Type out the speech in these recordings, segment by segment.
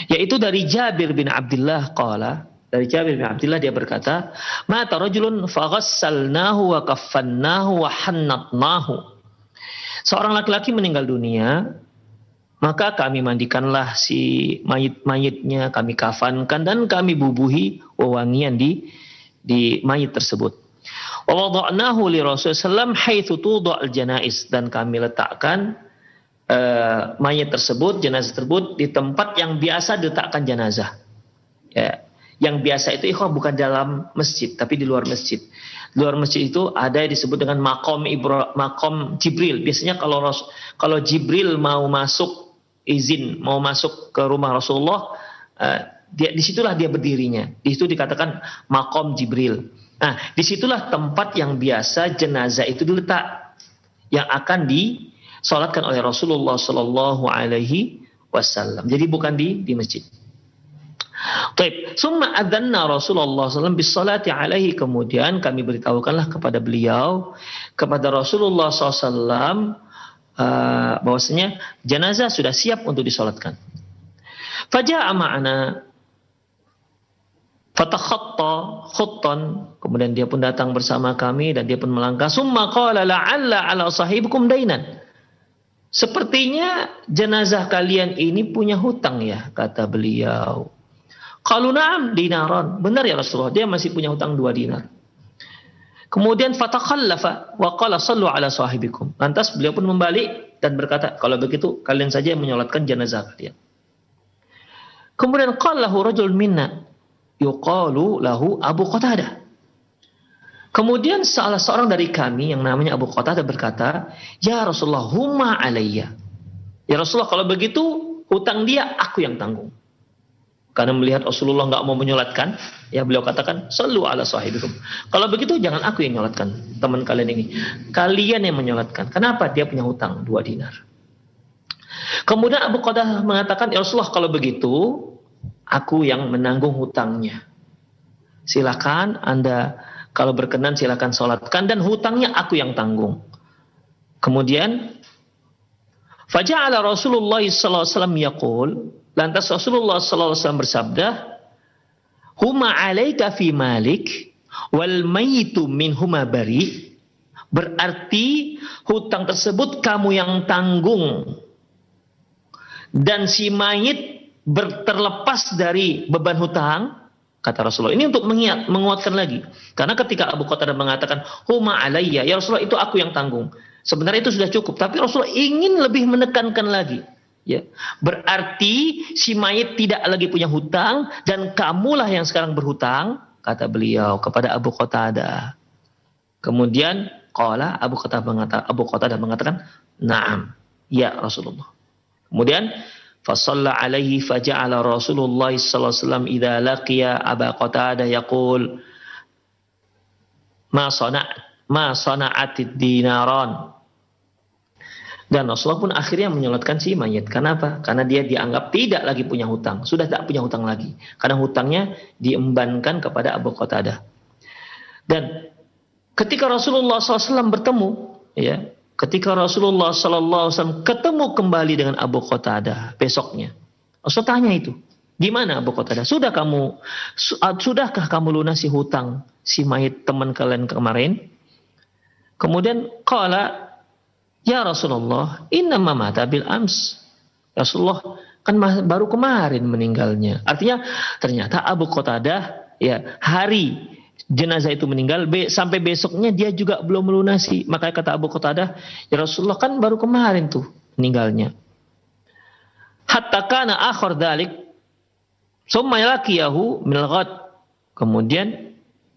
Yaitu dari Jabir bin Abdullah qala, dari Jabir bin Abdullah dia berkata, mata rajulun faghassalnahu wa kaffannahu wa hannatnahu. Seorang laki-laki meninggal dunia, maka kami mandikanlah si mayit-mayitnya, kami kafankan dan kami bubuhi wewangian di mayit tersebut. Wa wada'nahu li Rasulullah sallam haitsu tudha'al janaiz, dan kami letakkan mayit tersebut, jenazah tersebut di tempat yang biasa diletakkan jenazah. Ya. Yang biasa itu ikhwah bukan dalam masjid, tapi di luar masjid. Di luar masjid itu ada yang disebut dengan makom Jibril. Biasanya kalau Jibril mau masuk izin, mau masuk ke rumah Rasulullah, disitulah dia berdirinya. Di situ dikatakan makom Jibril. Nah, disitulah tempat yang biasa jenazah itu diletak, yang akan disolatkan oleh Rasulullah Sallallahu Alaihi Wasallam. Jadi bukan di masjid. Taib. Summa adzanna Rasulullah SAW bisalati alaihi, kemudian kami beritahukanlah kepada beliau, kepada Rasulullah SAW, bahwasanya jenazah sudah siap untuk disolatkan. Faja'a ma'ana fatakhatta khuttan, kemudian dia pun datang bersama kami dan dia pun melangkah. Summa qala la'alla ala sahibikum dainan, sepertinya jenazah kalian ini punya hutang ya, kata beliau. Qalu na'am dinaran, benar ya Rasulullah, dia masih punya hutang 2 dinar. Kemudian fatakhallafa wa qala sallu ala sahibikum, lantas beliau pun membalik dan berkata, kalau begitu kalian saja yang menyolatkan jenazah kalian. Kemudian qala lahu rajul minna yuqalu lahu Abu Qatadah. Kemudian salah seorang dari kami yang namanya Abu Qatadah berkata, ya Rasulullah huma alayya, ya Rasulullah kalau begitu hutang dia aku yang tanggung. Karena melihat Rasulullah nggak mau menyolatkan, ya beliau katakan, sallu ala sahibikum. Kalau begitu jangan aku yang menyolatkan teman kalian ini, kalian yang menyolatkan. Kenapa? Dia punya hutang 2 dinar. Kemudian Abu Qatadah mengatakan, ya Rasulullah kalau begitu aku yang menanggung hutangnya. Silakan Anda kalau berkenan silakan solatkan dan hutangnya aku yang tanggung. Kemudian faja'ala Rasulullah sallallahu alaihi wasallam yaqul, lantas Rasulullah sallallahu alaihi wasallam bersabda, huma 'alaika fi malik wal mayyitu minhuma bari, berarti hutang tersebut kamu yang tanggung dan si mayit terlepas dari beban hutang, kata Rasulullah. Ini untuk menguatkan lagi, karena ketika Abu Qatadah mengatakan huma 'alayya, ya Rasulullah itu aku yang tanggung, sebenarnya itu sudah cukup, tapi Rasulullah ingin lebih menekankan lagi. Ya, berarti si mayit tidak lagi punya hutang dan kamulah yang sekarang berhutang, kata beliau kepada Abu Qatadah. Kemudian qala Abu Qatadah mengatakan, "Na'am, ya Rasulullah." Kemudian fasalla alaihi faja'ala Rasulullah sallallahu alaihi wasallam idza laqiya Abu Qatadah yaqul ma sana'atid dinaran. Dan Rasulullah pun akhirnya menyolatkan si mayit. Kenapa? Karena dia dianggap tidak lagi punya hutang. Sudah tak punya hutang lagi. Karena hutangnya diembankan kepada Abu Qatadah. Dan ketika Rasulullah SAW bertemu, ya, ketika Rasulullah SAW ketemu kembali dengan Abu Qatadah besoknya, Rasul tanya itu, gimana Abu Qatadah? Sudahkah kamu lunasi hutang si mayit teman kalian kemarin? Kemudian qala, ya Rasulullah, innama mata bil ams. Rasulullah kan baru kemarin meninggalnya. Artinya ternyata Abu Qatadah, ya, hari jenazah itu meninggal sampai besoknya dia juga belum melunasi. Maka kata Abu Qatadah, ya Rasulullah kan baru kemarin tuh meninggalnya. Hatta kana akhir dalik summa laqiyahu min ghad. Kemudian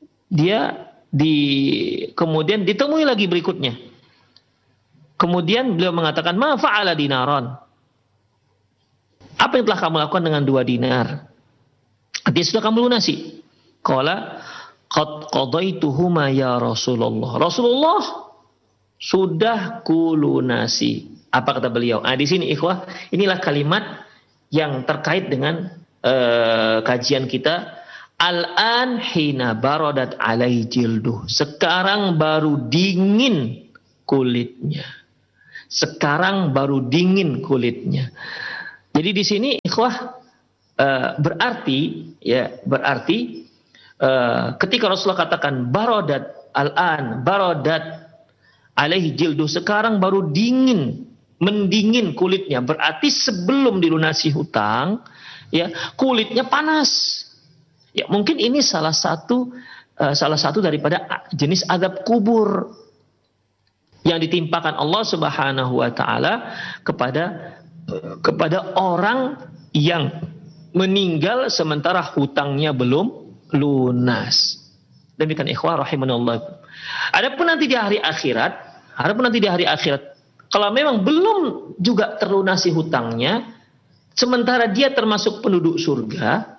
kemudian ditemui lagi berikutnya. Kemudian beliau mengatakan, ma fa'ala dinaran. Apa yang telah kamu lakukan dengan 2 dinar? Artinya sudah kamu lunasi. Qala qad qadaituhuma ya Rasulullah. Rasulullah sudah kulunasi. Apa kata beliau? Di sini ikhwah, inilah kalimat yang terkait dengan kajian kita. Al-an hina baradat alai jilduh. Sekarang baru dingin kulitnya. Sekarang baru dingin kulitnya. Jadi di sini ikhwah, berarti ketika Rasulullah katakan barodat al-an, barodat alaihi jildu, sekarang baru mendingin kulitnya, berarti sebelum dilunasi hutang, ya, kulitnya panas. Ya, mungkin ini salah satu daripada jenis azab kubur yang ditimpakan Allah Subhanahu wa taala kepada orang yang meninggal sementara hutangnya belum lunas. Demikian ikhwah rahimanallah. Adapun nanti di hari akhirat, kalau memang belum juga terlunasi hutangnya, sementara dia termasuk penduduk surga,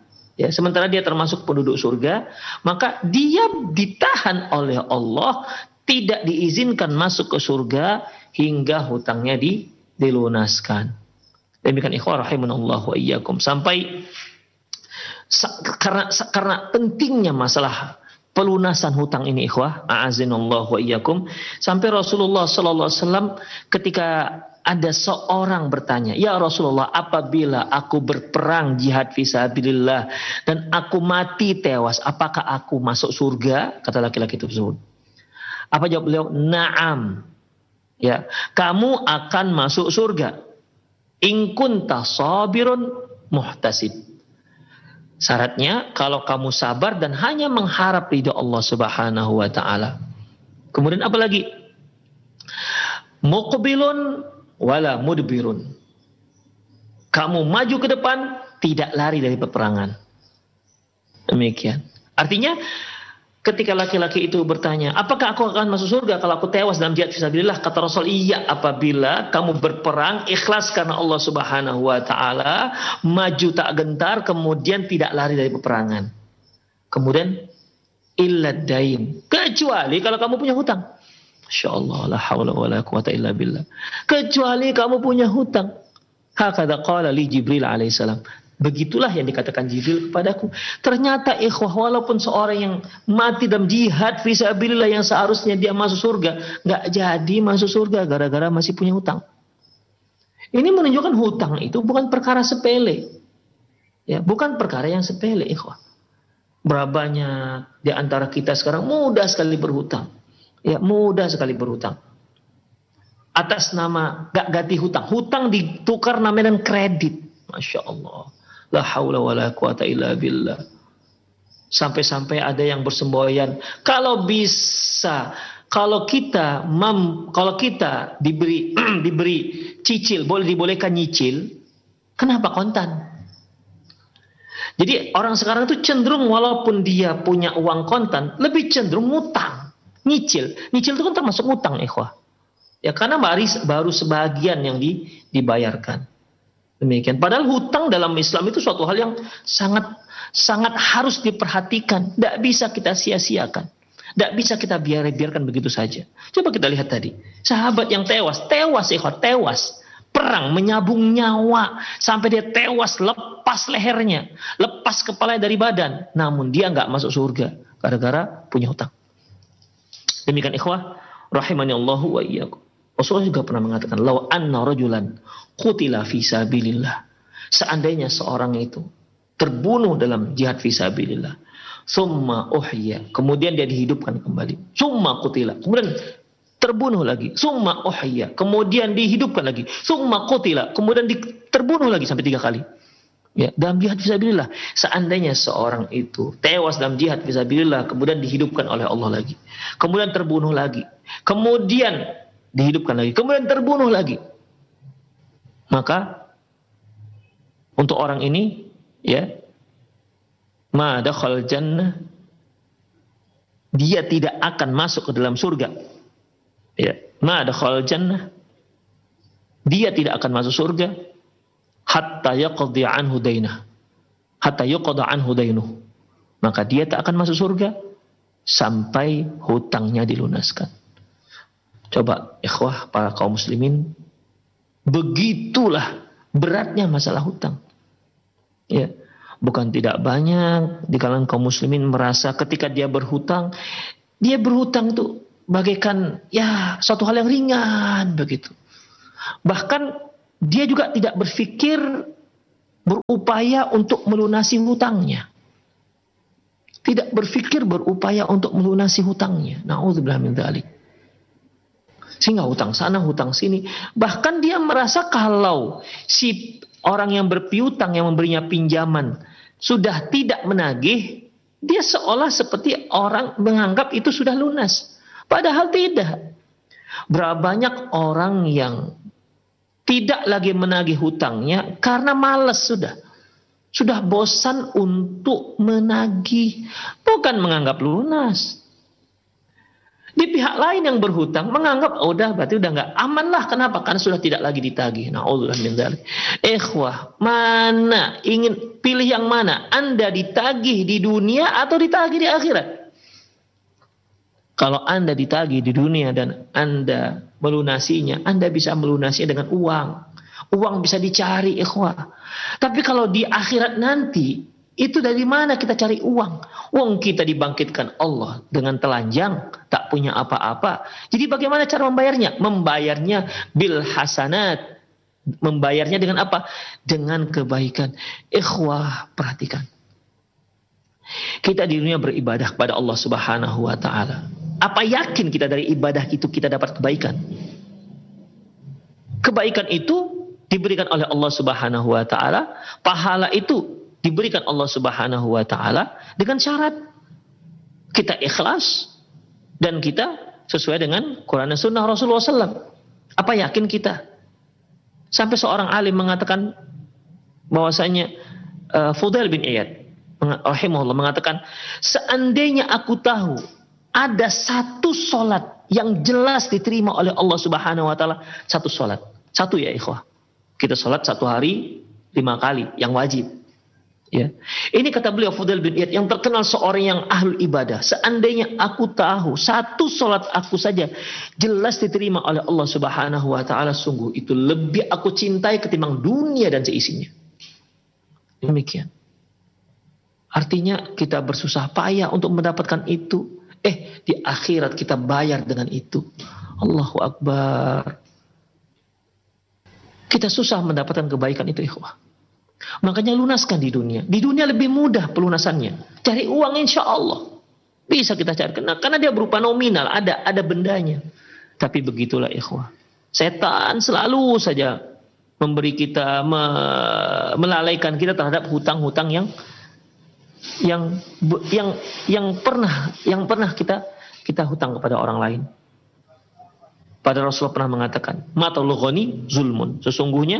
maka dia ditahan oleh Allah, tidak diizinkan masuk ke surga hingga hutangnya dilunaskan. Demikian ikhwah rahimanallah wa iyyakum. Sampai karena pentingnya masalah pelunasan hutang ini ikhwah, a'azinallah wa iyyakum, sampai Rasulullah sallallahu alaihi wasallam ketika ada seorang bertanya, "Ya Rasulullah, apabila aku berperang jihad fisabilillah dan aku mati tewas, apakah aku masuk surga?" Kata laki-laki tersebut. Apa jawab beliau? "Na'am." Ya, kamu akan masuk surga. In kunta sabirun muhtasib. Syaratnya kalau kamu sabar dan hanya mengharap ridha Allah Subhanahu wa taala. Kemudian apa lagi? Muqbilun wala mudbirun. Kamu maju ke depan, tidak lari dari peperangan. Demikian. Artinya ketika laki-laki itu bertanya, apakah aku akan masuk surga kalau aku tewas dalam jihad fisabilillah? Kata Rasul, iya, apabila kamu berperang ikhlas karena Allah Subhanahu wa taala, maju tak gentar, kemudian tidak lari dari peperangan. Kemudian illad dain, kecuali kalau kamu punya hutang. Masyaallah, la haula wala quwata illa billah. Kecuali kamu punya hutang. Hakadha qala li Jibril alaihissalam. Begitulah yang dikatakan Jibril kepadaku. Ternyata ikhwah, walaupun seorang yang mati dalam jihad fisabilillah yang seharusnya dia masuk surga, nggak jadi masuk surga gara-gara masih punya hutang. Ini menunjukkan hutang itu bukan perkara sepele. Ya, bukan perkara yang sepele ikhwah. Berapa banyak di antara kita sekarang mudah sekali berhutang. Ya, mudah sekali berhutang. Atas nama nggak ganti hutang. Hutang ditukar namanya dengan kredit. Masya Allah. La haula wala quwata illa billah. Sampai-sampai ada yang bersemboyan, kalau bisa, kalau kita diberi cicil, dibolehkan nyicil, kenapa kontan? Jadi orang sekarang itu cenderung walaupun dia punya uang kontan, lebih cenderung ngutang, nyicil. Nyicil itu kan termasuk ngutang, ikhwah. Ya, karena baru sebagian yang dibayarkan. Demikian. Padahal hutang dalam Islam itu suatu hal yang sangat harus diperhatikan. Tidak bisa kita sia-siakan. Tidak bisa kita biarkan begitu saja. Coba kita lihat tadi. Sahabat yang tewas. Perang, menyabung nyawa. Sampai dia tewas, lepas lehernya. Lepas kepalanya dari badan. Namun dia nggak masuk surga. Gara-gara punya hutang. Demikian ikhwah. Rahimani Allahu wa iyyakum. Rasulullah juga pernah mengatakan, "Law anna rajulan qutila fi sabilillah." Seandainya seorang itu terbunuh dalam jihad fi sabilillah, summa uhya, kemudian dia dihidupkan kembali. Summa qutila, kemudian terbunuh lagi. Summa uhya, kemudian dihidupkan lagi. Summa qutila, kemudian terbunuh lagi sampai 3 kali. Ya, dalam jihad fi sabilillah. Seandainya seorang itu tewas dalam jihad fi sabilillah, kemudian dihidupkan oleh Allah lagi. Kemudian terbunuh lagi. Kemudian dihidupkan lagi, kemudian terbunuh lagi. Maka untuk orang ini, ya, ma dakhal jannah, dia tidak akan masuk ke dalam surga. Ya, ma dakhal jannah, dia tidak akan masuk surga hatta yaqdi anhu dainah. Hatta yuqda anhu dainuh. Maka dia tak akan masuk surga sampai hutangnya dilunaskan. Coba ikhwah para kaum muslimin, begitulah beratnya masalah hutang. Ya, bukan tidak banyak di kalangan kaum muslimin merasa ketika dia berhutang itu bagaikan ya suatu hal yang ringan begitu. Bahkan dia juga tidak berpikir berupaya untuk melunasi hutangnya. Tidak berpikir berupaya untuk melunasi hutangnya. Na'udzubillah min dzalik. Sehingga hutang sana, hutang sini. Bahkan dia merasa kalau si orang yang berpiutang, yang memberinya pinjaman, sudah tidak menagih, dia seolah seperti orang menganggap itu sudah lunas. Padahal tidak. Berapa banyak orang yang tidak lagi menagih hutangnya karena malas sudah. Sudah bosan untuk menagih, bukan menganggap lunas. Di pihak lain yang berhutang menganggap udah berarti udah nggak aman lah. Kenapa? Karena sudah tidak lagi ditagih. Na'udzubillah min dzalik. Ikhwah, mana ingin pilih yang mana? Anda ditagih di dunia atau ditagih di akhirat? Kalau Anda ditagih di dunia dan Anda melunasinya, Anda bisa melunasinya dengan uang. Uang bisa dicari, ikhwah. Tapi kalau di akhirat nanti, itu dari mana kita cari uang? Uang kita dibangkitkan Allah dengan telanjang, tak punya apa-apa. Jadi bagaimana cara membayarnya? Membayarnya bil hasanat. Membayarnya dengan apa? Dengan kebaikan. Ikhwah, perhatikan. Kita di dunia beribadah kepada Allah Subhanahu wa taala. Apa yakin kita dari ibadah itu kita dapat kebaikan? Kebaikan itu diberikan oleh Allah Subhanahu wa taala, pahala itu diberikan Allah Subhanahu wa taala dengan syarat kita ikhlas dan kita sesuai dengan Quran dan Sunnah Rasulullah SAW. Apa yakin kita? Sampai seorang alim mengatakan bahwasanya Fudail bin Iyad rahimahullah mengatakan, seandainya aku tahu ada satu solat yang jelas diterima oleh Allah Subhanahu wa taala, satu solat, satu ya ikhwah. Kita sholat satu hari 5 kali yang wajib. Ya. Ini kata beliau Fudail bin Iyad yang terkenal seorang yang ahlul ibadah. Seandainya aku tahu satu sholat aku saja jelas diterima oleh Allah Subhanahu wa taala, sungguh itu lebih aku cintai ketimbang dunia dan seisinya. Demikian. Artinya kita bersusah payah untuk mendapatkan itu. Di akhirat kita bayar dengan itu. Allahu Akbar. Kita susah mendapatkan kebaikan itu, ikhwah. Makanya lunaskan di dunia. Di dunia lebih mudah pelunasannya. Cari uang insya Allah. Bisa kita cari. Karena dia berupa nominal. Ada bendanya. Tapi begitulah ikhwah. Setan selalu saja memberi kita, melalaikan kita terhadap hutang-hutang yang pernah kita hutang kepada orang lain. Pada Rasulullah pernah mengatakan, matul ghani zulmun. Sesungguhnya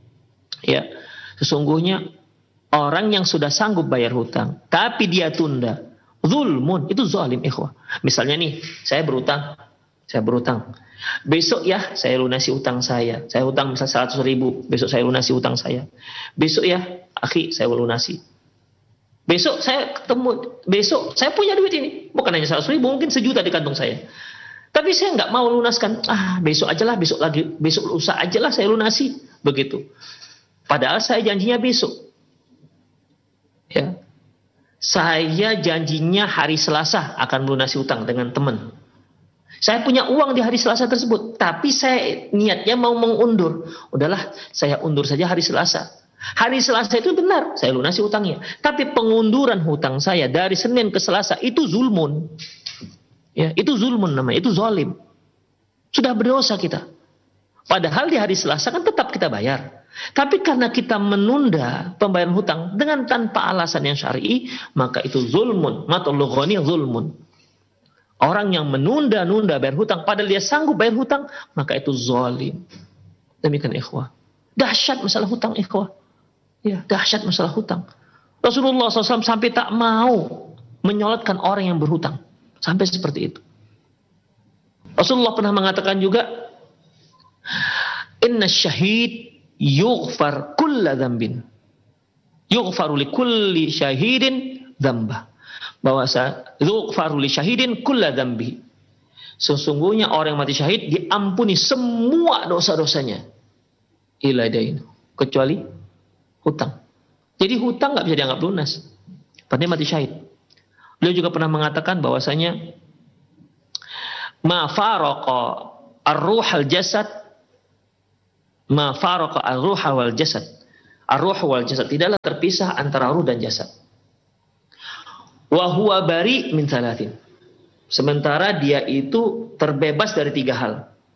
orang yang sudah sanggup bayar hutang, tapi dia tunda, zulmun, itu zalim, ikhwah. Misalnya nih, saya berutang. Besok ya, saya lunasi utang saya. Saya hutang misal 100 ribu, besok saya lunasi utang saya. Besok ya, akhi, saya lunasi. Besok saya punya duit ini. Bukan hanya 100 ribu, mungkin 1 juta di kantong saya. Tapi saya nggak mau lunaskan. Besok aja lah, besok lusa aja lah saya lunasi. Begitu. Padahal saya janjinya besok. Ya. Saya janjinya hari Selasa akan melunasi utang dengan teman. Saya punya uang di hari Selasa tersebut. Tapi saya niatnya mau mengundur. Udahlah, saya undur saja hari Selasa. Hari Selasa itu benar, saya lunasi utangnya. Tapi pengunduran hutang saya dari Senin ke Selasa itu zulmun. Ya, itu zulmun namanya, itu zalim. Sudah berdosa kita. Padahal di hari Selasa kan tetap kita bayar. Tapi karena kita menunda pembayaran hutang dengan tanpa alasan yang syar'i, maka itu zulmun. Matul ghani zulmun. Orang yang menunda-nunda bayar hutang padahal dia sanggup bayar hutang, maka itu zalim. Demikian ikhwah. Dahsyat masalah hutang, ikhwah. Ya, dahsyat masalah hutang. Rasulullah SAW sampai tak mau menyolatkan orang yang berhutang. Sampai seperti itu. Rasulullah pernah mengatakan juga, inna syahid yughfar kulla dzambin. Yughfaru li kulli syahidin dzambah. Bahwasa yughfaru li syahidin kulla dzambi. Sesungguhnya orang yang mati syahid diampuni semua dosa-dosanya. Ila dain, kecuali hutang. Jadi hutang nggak bisa dianggap lunas. Padahal mati syahid. Beliau juga pernah mengatakan bahwasanya ma faraqa ar-ruh al-jasad, ma faraqa ar-ruh wal jasad Ar-ruh wal jasad, tidaklah terpisah antara ruh dan jasad. Wa huwa bari min thalathin. Sementara dia itu terbebas dari 3 hal.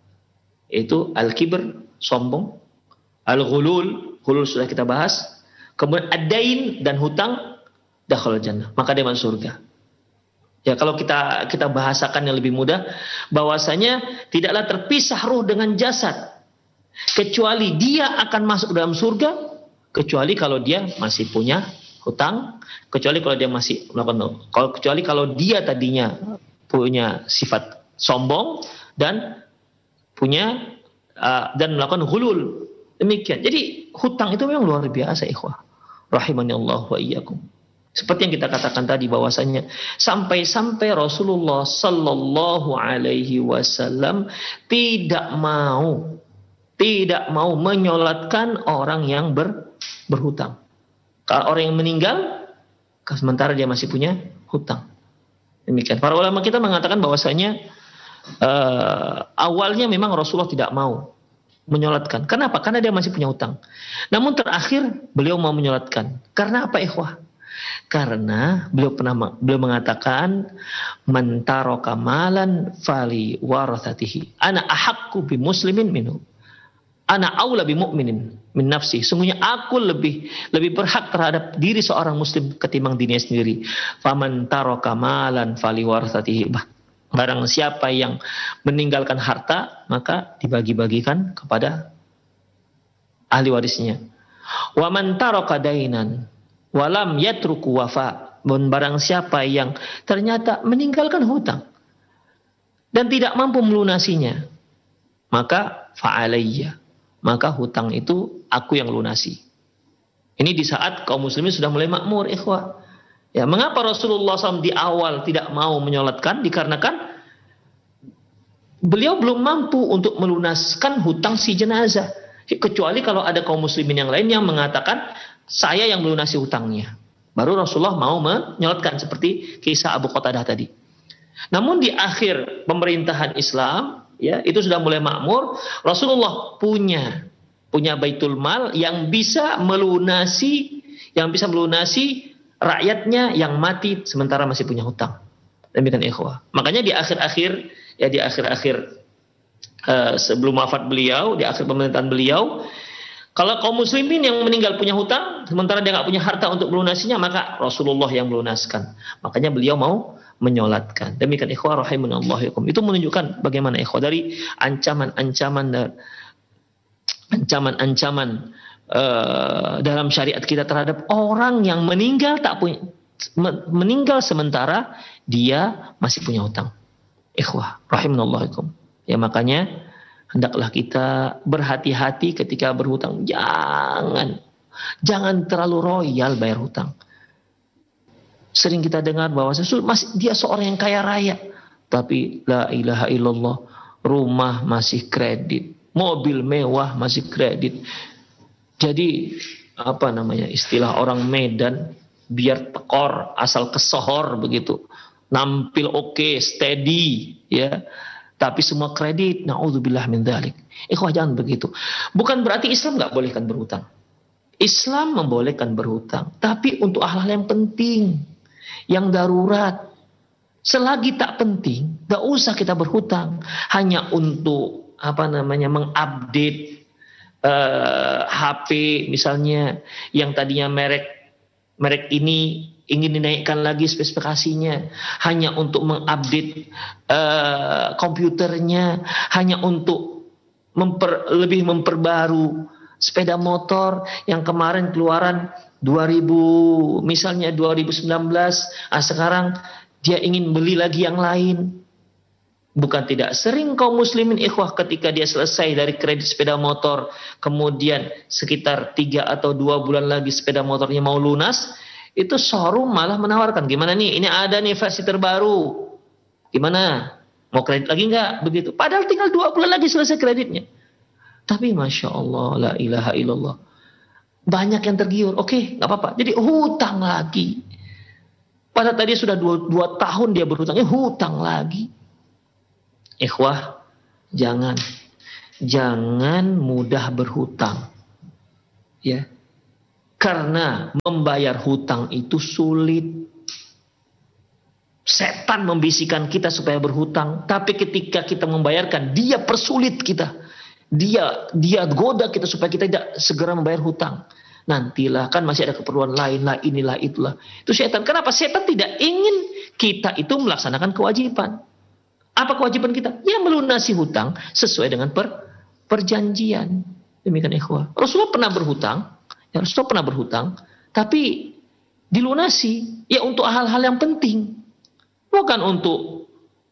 Itu al-kibr, sombong, al-ghulul, ghulul sudah kita bahas, kemudian ad-dain dan hutang, dakhala jannah, maka dia masuk surga. Ya, kalau kita bahasakan yang lebih mudah, bahwasanya tidaklah terpisah ruh dengan jasad, kecuali dia akan masuk dalam surga, kecuali kalau dia masih punya hutang, kecuali kalau dia masih melakukan, kecuali kalau dia tadinya punya sifat sombong dan punya dan melakukan ghulul. Demikian. Jadi hutang itu memang luar biasa, ikhwah. Rahimani Allah wa iyyakum. Seperti yang kita katakan tadi, bahwasanya sampai-sampai Rasulullah sallallahu alaihi wasallam tidak mau menyolatkan orang yang berhutang. Kalau orang yang meninggal sementara dia masih punya hutang. Demikian. Para ulama kita mengatakan bahwasanya awalnya memang Rasulullah tidak mau menyolatkan. Kenapa? Karena dia masih punya hutang. Namun terakhir beliau mau menyolatkan. Karena apa, ikhwah? Karena beliau mengatakan, man taraka malan fali warathatihi ana ahaqqu bi muslimin minhu. Ana aula bi mu'minin min nafsi. Sungguhnya aku lebih berhak terhadap diri seorang muslim ketimbang dirinya sendiri. Faman taraka malan fali warathatihi. Barang siapa yang meninggalkan harta, maka dibagi-bagikan kepada ahli warisnya. Wa man taraka dainan walam yatruku wafa. Dan barang siapa yang ternyata meninggalkan hutang dan tidak mampu melunasinya, maka fa'alayya, maka hutang itu aku yang lunasi. Ini di saat kaum muslimin sudah mulai makmur, ikhwah. Ya, mengapa Rasulullah SAW di awal tidak mau menyolatkan? Dikarenakan beliau belum mampu untuk melunaskan hutang si jenazah. Kecuali kalau ada kaum muslimin yang lain yang mengatakan, saya yang melunasi hutangnya. Baru Rasulullah mau menyolatkan, seperti kisah Abu Qatadah tadi. Namun di akhir pemerintahan Islam, ya, itu sudah mulai makmur, Rasulullah punya baitul mal yang bisa melunasi rakyatnya yang mati sementara masih punya hutang. Demikian, ikhwah. Makanya di akhir-akhir sebelum wafat beliau, di akhir pemerintahan beliau, kalau kaum muslimin yang meninggal punya hutang sementara dia nggak punya harta untuk melunasinya, maka Rasulullah yang melunaskan. Makanya beliau mau menyolatkan. Demikian, ikhwah rahimanallahu. Itu menunjukkan bagaimana, ikhwah, dari ancaman dalam syariat kita terhadap orang yang meninggal sementara dia masih punya hutang. Ikhwah rahimanallahu. Ya, makanya hendaklah kita berhati-hati ketika berhutang. Jangan terlalu royal bayar hutang. Sering kita dengar bahwa dia seorang yang kaya raya, tapi la ilaha illallah, rumah masih kredit, mobil mewah masih kredit. Jadi istilah orang Medan, biar tekor asal kesohor begitu. Nampil oke, steady, ya. Tapi semua kredit, na'udzubillah min dzalik. Ikhwah, jangan begitu. Bukan berarti Islam nggak bolehkan berhutang. Islam membolehkan berhutang, tapi untuk hal-hal yang penting, yang darurat. Selagi tak penting, nggak usah kita berhutang. Hanya untuk mengupdate HP misalnya, yang tadinya merek ini ingin dinaikkan lagi spesifikasinya, hanya untuk mengupdate komputernya, hanya untuk lebih memperbaru sepeda motor yang kemarin keluaran 2019, sekarang dia ingin beli lagi yang lain. Bukan tidak sering kaum muslimin, ikhwah, ketika dia selesai dari kredit sepeda motor, kemudian sekitar 3 atau 2 bulan lagi sepeda motornya mau lunas, itu showroom malah menawarkan, gimana nih, ini ada nih versi terbaru, gimana, mau kredit lagi nggak, begitu. Padahal tinggal 2 bulan lagi selesai kreditnya. Tapi Masya Allah, la ilaha illallah, banyak yang tergiur. Oke, nggak apa-apa, jadi hutang lagi. Padahal tadi sudah 2 tahun dia berhutangnya, hutang lagi. Ikhwah, jangan mudah berhutang. Ya. Karena membayar hutang itu sulit. Setan membisikkan kita supaya berhutang, tapi ketika kita membayarkan, dia persulit kita. Dia goda kita supaya kita tidak segera membayar hutang. Nantilah, kan masih ada keperluan lain lah, inilah itulah. Itu setan. Kenapa? Setan tidak ingin kita itu melaksanakan kewajiban. Apa kewajiban kita? Ya melunasi hutang sesuai dengan perjanjian. Demikian ikhwah. Rasulullah pernah berhutang. Ya, Rasulullah pernah berhutang, tapi dilunasi ya untuk hal-hal yang penting. Bukan untuk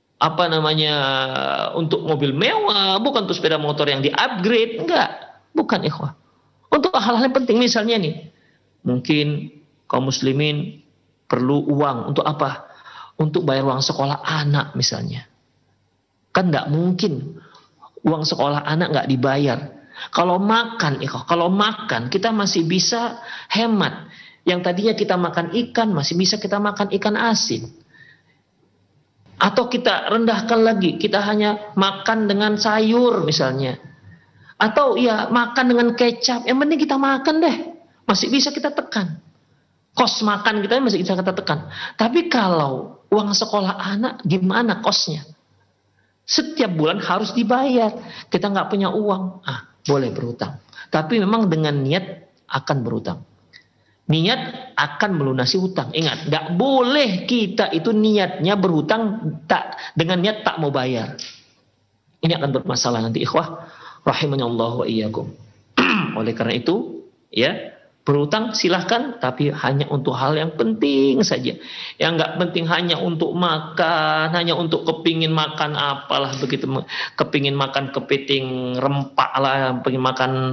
untuk mobil mewah, bukan untuk sepeda motor yang di-upgrade, enggak. Bukan ikhwah. Untuk hal-hal yang penting, misalnya nih, mungkin kaum muslimin perlu uang untuk apa? Untuk bayar uang sekolah anak misalnya. Kan enggak mungkin uang sekolah anak enggak dibayar. Kalau makan kita masih bisa hemat. Yang tadinya kita makan ikan, masih bisa kita makan ikan asin. Atau kita rendahkan lagi, kita hanya makan dengan sayur misalnya. Atau ya makan dengan kecap, yang penting kita makan deh. Masih bisa kita tekan. Kos makan kita masih bisa kita tekan. Tapi kalau uang sekolah anak, gimana kosnya? Setiap bulan harus dibayar. Kita nggak punya uang, boleh berhutang. Tapi memang dengan niat akan berhutang. Niat akan melunasi hutang. Ingat, nggak boleh kita itu niatnya berhutang dengan niat tak mau bayar. Ini akan bermasalah nanti, ikhwah. Rahimahullah wa iyyakum. Oleh karena itu, ya berhutang silahkan, tapi hanya untuk hal yang penting saja. Yang nggak penting hanya untuk makan, hanya untuk kepingin makan apalah begitu, kepingin makan kepiting rempah lah, pengen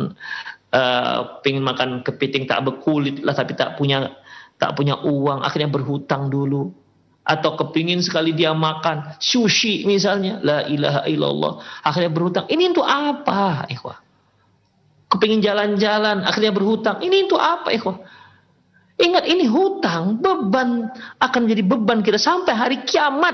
makan kepiting tak berkulit lah, tapi tak punya uang, akhirnya berhutang dulu. Atau kepingin sekali dia makan sushi misalnya, la ilaha illallah, akhirnya berhutang. Ini untuk apa, ikhwah? Kepingin jalan-jalan, akhirnya berhutang. Ini untuk apa, ikhwah? Ingat, ini hutang, beban, akan menjadi beban kita sampai hari kiamat.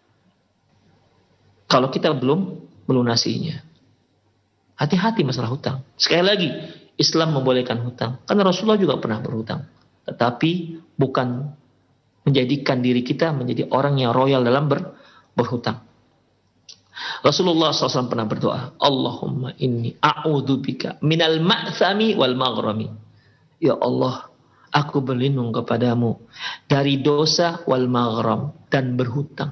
Kalau kita belum melunasinya. Hati-hati masalah hutang. Sekali lagi, Islam membolehkan hutang. Karena Rasulullah juga pernah berhutang. Tetapi bukan menjadikan diri kita menjadi orang yang royal dalam berhutang. Rasulullah SAW pernah berdoa, Allahumma inni a'udzubika minal ma'thami wal maghrami. Ya Allah, aku berlindung kepadamu dari dosa wal maghram, dan berhutang.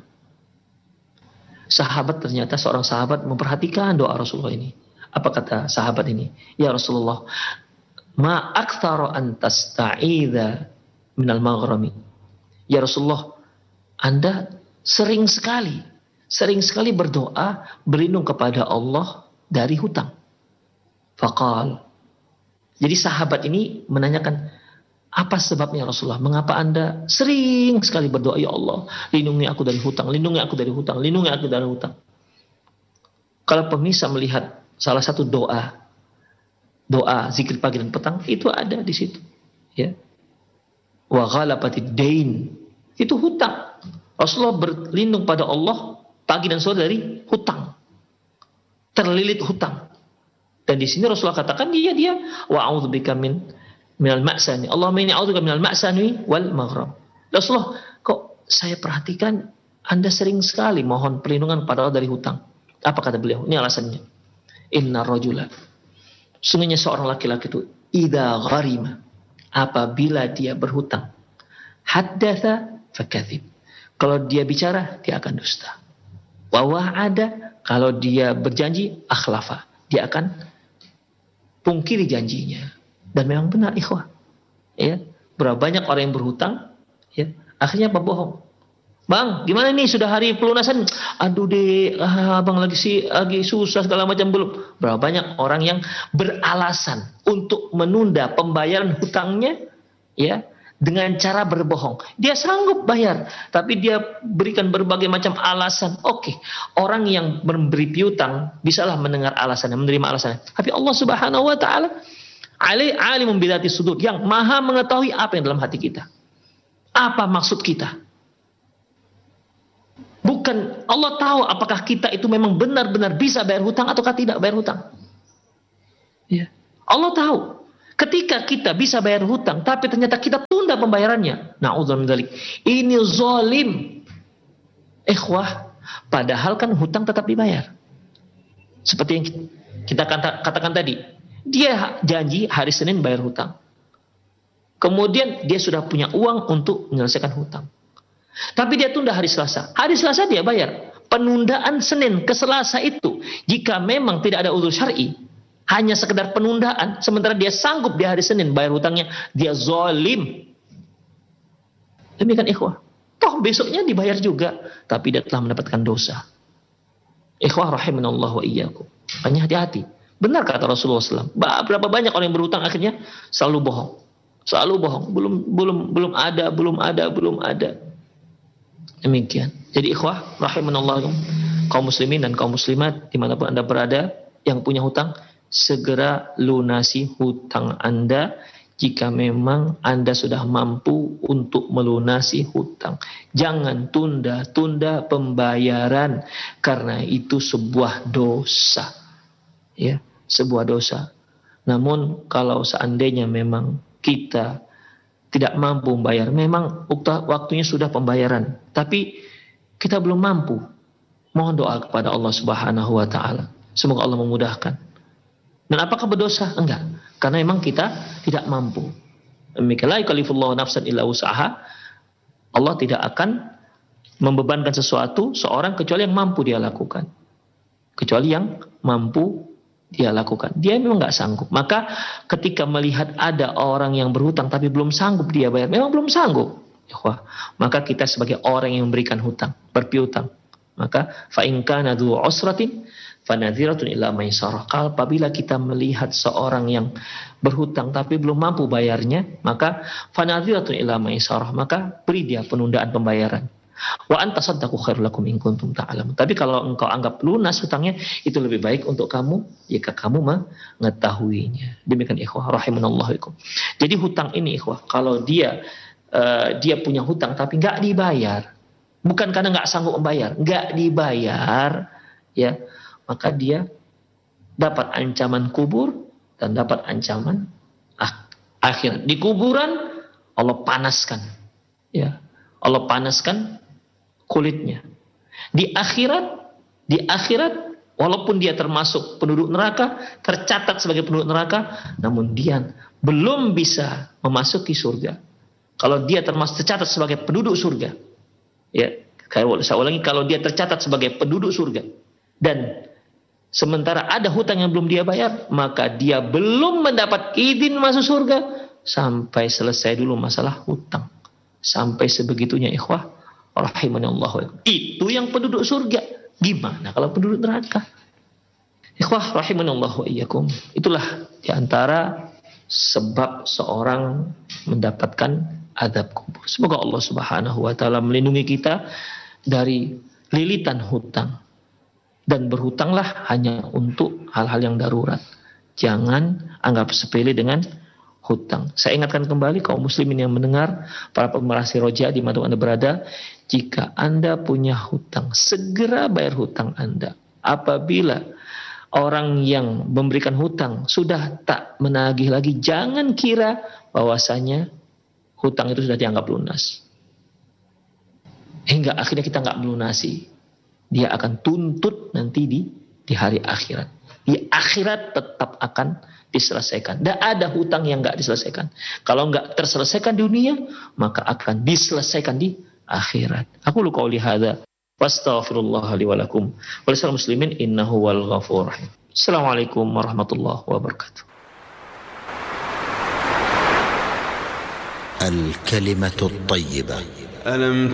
Seorang sahabat memperhatikan doa Rasulullah ini. Apa kata sahabat ini? Ya Rasulullah, ma aktsara an tasta'idza minal maghrami. Ya Rasulullah, Anda sering sekali berdoa berlindung kepada Allah dari hutang. Faqal. Jadi sahabat ini menanyakan, apa sebabnya Rasulullah? Mengapa Anda sering sekali berdoa, ya Allah, lindungi aku dari hutang, lindungi aku dari hutang, lindungi aku dari hutang. Kalau pemirsa melihat salah satu doa zikir pagi dan petang, itu ada di situ. Ya. Wa ghalabatid dain, itu hutang. Rasulullah berlindung pada Allah pagi dan sore dari hutang, terlilit hutang. Dan di sini Rasulullah katakan dia wa a'udzubika minal ma'sani. Allahumma inni a'udzubika minal ma'sani wal maghram. Rasulullah, kok saya perhatikan Anda sering sekali mohon perlindungan pada Allah dari hutang. Apa kata beliau? Ini alasannya. Inna rajula, sungguhnya seorang laki-laki itu idza gharima, apabila dia berhutang, haddatsa fakadzib, kalau dia bicara dia akan dusta. Wa wa'ada, kalau dia berjanji akhlafa, dia akan pungkiri janjinya. Dan memang benar, ikhwah. Ya, berapa banyak orang yang berhutang, ya, akhirnya berbohong. Bang, gimana nih, sudah hari pelunasan? Aduh deh, abang lagi susah segala macam belum. Berapa banyak orang yang beralasan untuk menunda pembayaran hutangnya, ya, dengan cara berbohong. Dia sanggup bayar, tapi dia berikan berbagai macam alasan. Oke, orang yang memberi piutang bisalah mendengar alasannya, menerima alasannya. Tapi Allah Subhanahu wa taala alimun bidzatis sudur, yang maha mengetahui apa yang dalam hati kita. Apa maksud kita? Bukan, Allah tahu apakah kita itu memang benar-benar bisa bayar hutang ataukah tidak bayar hutang. Ya. Allah tahu. Ketika kita bisa bayar hutang, tapi ternyata kita tunda pembayarannya, na'udzubillah min dzalik. Ini zalim. Ikhwah, padahal kan hutang tetap dibayar. Seperti yang kita katakan tadi, dia janji hari Senin bayar hutang. Kemudian dia sudah punya uang untuk menyelesaikan hutang. Tapi dia tunda hari Selasa. Hari Selasa dia bayar. Penundaan Senin ke Selasa itu, jika memang tidak ada uzur syar'i, hanya sekedar penundaan, sementara dia sanggup di hari Senin bayar hutangnya, dia zalim. Demikian ikhwah. Toh besoknya dibayar juga, tapi dia telah mendapatkan dosa. Ikhwah rahimanallah wa iyyakum. Hanya hati-hati. Benar kata Rasulullah SAW. Berapa banyak orang yang berhutang akhirnya selalu bohong. Selalu bohong. Belum ada. Demikian. Jadi ikhwah rahimanallah, kaum muslimin dan kaum muslimat dimanapun Anda berada yang punya hutang, segera lunasi hutang Anda jika memang Anda sudah mampu untuk melunasi hutang. Jangan tunda-tunda pembayaran, karena itu sebuah dosa. Ya, sebuah dosa. Namun kalau seandainya memang kita tidak mampu membayar, memang waktunya sudah pembayaran, tapi kita belum mampu, mohon doa kepada Allah Subhanahu wa taala. Semoga Allah memudahkan. Dan apakah berdosa? Enggak. Karena memang kita tidak mampu. Demikian la yukallifullahu nafsan illa wus'aha. Allah tidak akan membebankan sesuatu seorang kecuali yang mampu dia lakukan. Kecuali yang mampu dia lakukan. Dia memang enggak sanggup. Maka ketika melihat ada orang yang berhutang tapi belum sanggup dia bayar, memang belum sanggup. Maka kita sebagai orang yang memberikan hutang, berpiutang, maka fa in kana dzu usratin fanadhiratun ila maisarah. Apabila kita melihat seorang yang berhutang tapi belum mampu bayarnya, maka fanadhiratun ila maisarah, maka beri dia penundaan pembayaran. Wa anta saddaqu khairul lakum in kuntum ta'lamun. Tapi kalau engkau anggap lunas hutangnya, itu lebih baik untuk kamu jika kamu mengetahuinya. Demikian ikhwah rahimanallahu ikum. Jadi hutang ini ikhwah, kalau dia punya hutang tapi nggak dibayar, bukan karena nggak sanggup membayar, nggak dibayar, ya, maka dia dapat ancaman kubur dan dapat ancaman akhirat. Di kuburan Allah panaskan, ya, Allah panaskan kulitnya. Di akhirat walaupun dia termasuk penduduk neraka, tercatat sebagai penduduk neraka, namun dia belum bisa memasuki surga. Kalau dia tercatat sebagai penduduk surga, ya, saya ulangi, kalau dia tercatat sebagai penduduk surga dan sementara ada hutang yang belum dia bayar, maka dia belum mendapat izin masuk surga sampai selesai dulu masalah hutang. Sampai sebegitunya ikhwah rahimanallahu. Itu yang penduduk surga. Gimana kalau penduduk neraka? Ikhwah rahimanallahu iyyakum. Itulah diantara sebab seorang mendapatkan azab kubur. Semoga Allah Subhanahu wa taala melindungi kita dari lilitan hutang. Dan berhutanglah hanya untuk hal-hal yang darurat. Jangan anggap sepele dengan hutang. Saya ingatkan kembali kaum muslimin yang mendengar, para pemerhati roja di mana Anda berada, jika Anda punya hutang, segera bayar hutang Anda. Apabila orang yang memberikan hutang sudah tak menagih lagi, jangan kira bahwasanya hutang itu sudah dianggap lunas. Hingga akhirnya kita nggak melunasi. Dia akan tuntut nanti di hari akhirat. Di akhirat tetap akan diselesaikan. Tidak ada hutang yang nggak diselesaikan. Kalau nggak terselesaikan di dunia, maka akan diselesaikan di akhirat. Aku lu qauli hadza wastaghfirullah li wa lakum wa lisal muslimin innahu wal ghafurur rahim. Assalamualaikum warahmatullahi wabarakatuh. الكلمة الطيبة. ألم